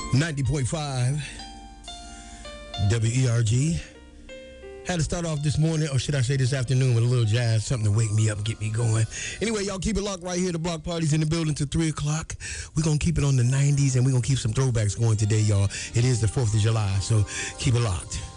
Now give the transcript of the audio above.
90.5 WERG. Had to start off this morning, or should I say this afternoon, with a little jazz, something to wake me up and get me going. Anyway, y'all keep it locked right here. The block party's in the building till 3 o'clock. We're going to keep it on the 90s, and we're going to keep some throwbacks going today, y'all. It is the 4th of July, so keep it locked.